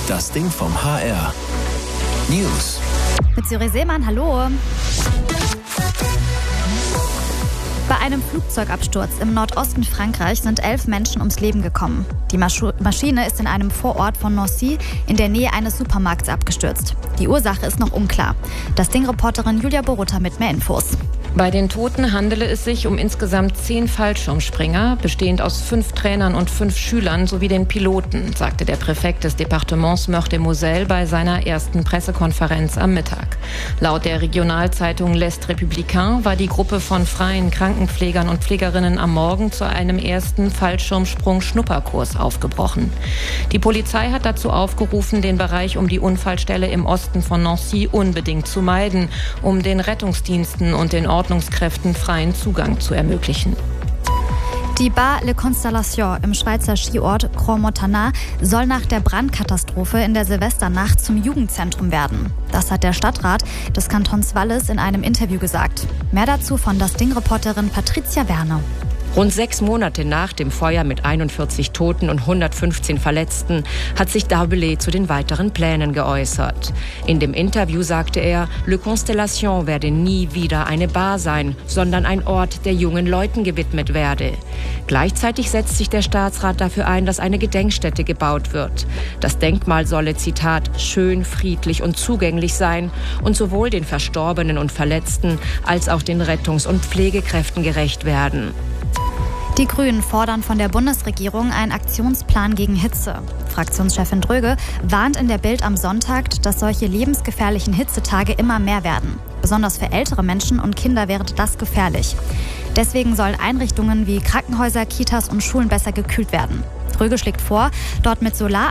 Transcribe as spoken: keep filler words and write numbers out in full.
Das Ding vom H R. News. Mit Siri Seemann, hallo. Bei einem Flugzeugabsturz im Nordosten Frankreichs sind elf Menschen ums Leben gekommen. Die Masch- Maschine ist in einem Vorort von Nancy in der Nähe eines Supermarkts abgestürzt. Die Ursache ist noch unklar. Das Ding-Reporterin Julia Boruta mit mehr Infos. Bei den Toten handele es sich um insgesamt zehn Fallschirmspringer, bestehend aus fünf Trainern und fünf Schülern sowie den Piloten, sagte der Präfekt des Departements Meurthe-et-Moselle bei seiner ersten Pressekonferenz am Mittag. Laut der Regionalzeitung L'Est Républicain war die Gruppe von freien Krankenpflegern und Pflegerinnen am Morgen zu einem ersten Fallschirmsprung-Schnupperkurs aufgebrochen. Die Polizei hat dazu aufgerufen, den Bereich um die Unfallstelle im Osten von Nancy unbedingt zu meiden, um den Rettungsdiensten und den Ordnungskräften freien Zugang zu ermöglichen. Die Bar Le Constellation im Schweizer Skiort Crans-Montana soll nach der Brandkatastrophe in der Silvesternacht zum Jugendzentrum werden. Das hat der Stadtrat des Kantons Wallis in einem Interview gesagt. Mehr dazu von das Ding-Reporterin Patricia Werner. Rund sechs Monate nach dem Feuer mit einundvierzig Toten und hundertfünfzehn Verletzten hat sich Darbelé zu den weiteren Plänen geäußert. In dem Interview sagte er, Le Constellation werde nie wieder eine Bar sein, sondern ein Ort, der jungen Leuten gewidmet werde. Gleichzeitig setzt sich der Staatsrat dafür ein, dass eine Gedenkstätte gebaut wird. Das Denkmal solle, Zitat, schön, friedlich und zugänglich sein und sowohl den Verstorbenen und Verletzten als auch den Rettungs- und Pflegekräften gerecht werden. Die Grünen fordern von der Bundesregierung einen Aktionsplan gegen Hitze. Fraktionschefin Dröge warnt in der Bild am Sonntag, dass solche lebensgefährlichen Hitzetage immer mehr werden. Besonders für ältere Menschen und Kinder wäre das gefährlich. Deswegen sollen Einrichtungen wie Krankenhäuser, Kitas und Schulen besser gekühlt werden. Dröge schlägt vor, dort mit Solar